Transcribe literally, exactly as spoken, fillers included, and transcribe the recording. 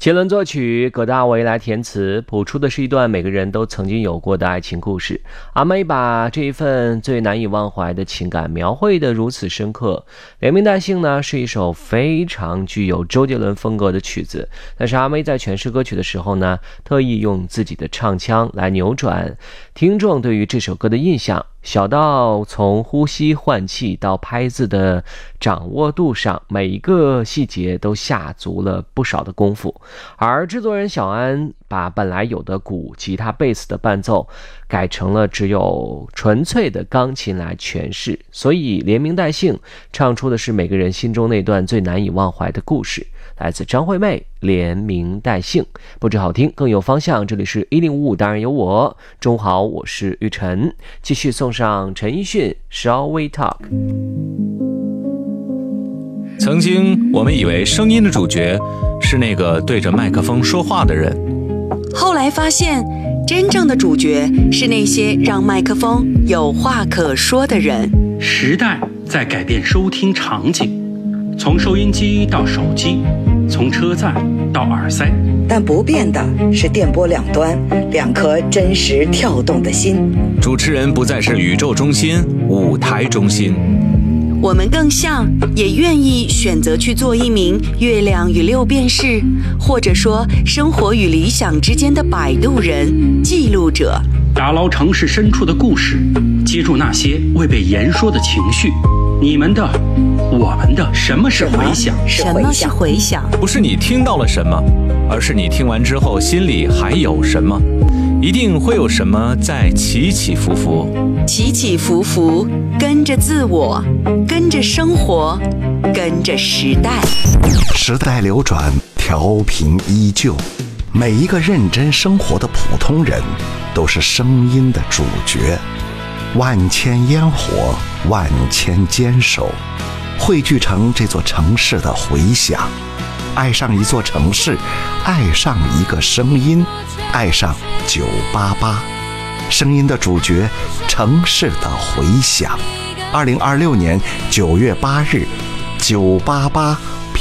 杰伦作曲，葛大为来填词，谱出的是一段每个人都曾经有过的爱情故事。阿妹把这一份最难以忘怀的情感描绘得如此深刻。连名带姓呢，是一首非常具有周杰伦风格的曲子，但是阿妹在诠释歌曲的时候呢，特意用自己的唱腔来扭转听众对于这首歌的印象，小到从呼吸换气到拍子的掌握度上，每一个细节都下足了不少的功夫。而制作人小安把本来有的鼓、吉他、贝斯的伴奏改成了只有纯粹的钢琴来诠释，所以连名带姓唱出的是每个人心中那段最难以忘怀的故事。来自张惠妹，连名带姓，不止好听更有方向。这里是一零五五，当然有我。中午好，我是玉晨，继续送上陈奕迅 Shall We Talk。 曾经我们以为声音的主角是那个对着麦克风说话的人， 后来发现真正的主角是那些让麦克风有话可说的人。 时代在改变收听场景，从收音机到手机，从车站到耳塞， 但不变的是电波两端两颗真实跳动的心。 主持人不再是宇宙中心、舞台中心， 我们更像，也愿意选择去做一名月亮与六便士，或者说生活与理想之间的摆渡人、记录者， 打捞城市深处的故事，接住那些未被言说的情绪。你们的，我们的，什么是回响？ 什么是回响？ 不是你听到了什么，而是你听完之后心里还有什么。一定会有什么在起起伏伏， 起起伏伏，跟着自我，跟着生活，跟着时代。 时代流转，调频依旧。每一个认真生活的普通人，都是声音的主角。万千烟火，万千坚守，汇聚成这座城市的回响。爱上一座城市，爱上一个声音，爱上九八八，声音的主角，城市的回响。二零二六年九月八日，九八八